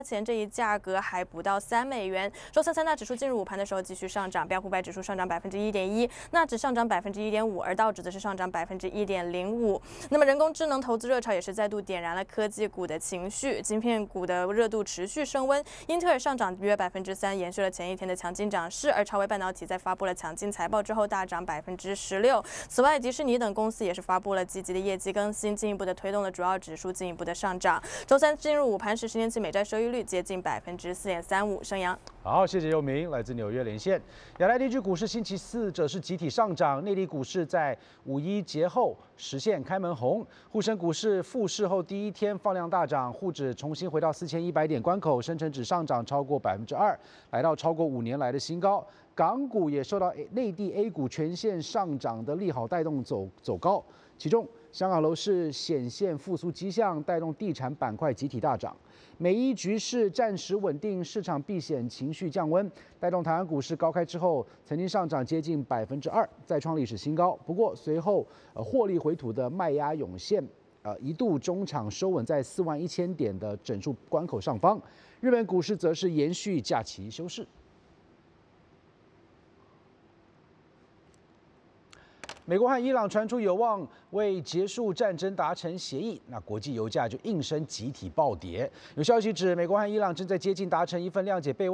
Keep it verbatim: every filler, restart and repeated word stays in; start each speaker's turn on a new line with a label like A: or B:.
A: 前这一价格还不到三美元。周三三大指数进入午盘的时候继续上涨，标普百指数上涨百分之一点一，纳指上涨百分之一点五，而道指则是上涨百分之一点零五。那么人工智能投资热潮也是再度点燃了科技股的情绪，晶片股的热度持续升温，英特尔上涨约百分之三，延续了前一天的强劲涨势，而超微半导体在发布了强劲财报之后大涨百分之十六。此外，迪士尼等公司也是发布了积极的业绩更新，进一步的推动了主要指数进一步的上涨。周三进入午盘时，十年期美债收益率接近百分之四点三五。升阳，
B: 好，谢谢佑明，来自纽约连线。亚太地区股市星期四则是集体上涨，内地股市在五一节后实现开门红，沪深股市复市后第一天放量大涨，沪指重新回到四千一百点关口，深成指上涨超过百分之二，来到超过五年来的新高。港股也受到内地 A 股全线上涨的利好带动走走高，其中香港楼市显现复苏迹象，带动地产板块集体大涨。美伊局势暂时稳定，市场避险情绪降温，带动台湾股市高开之后，曾经上涨接近百分之二，再创历史新高。不过随后呃获利回吐的卖压涌现，呃一度中场收稳在四万一千点的整数关口上方。日本股市则是延续假期休市。美国和伊朗传出有望为结束战争达成协议，那国际油价就应声集体暴跌。有消息指，美国和伊朗正在接近达成一份谅解备忘。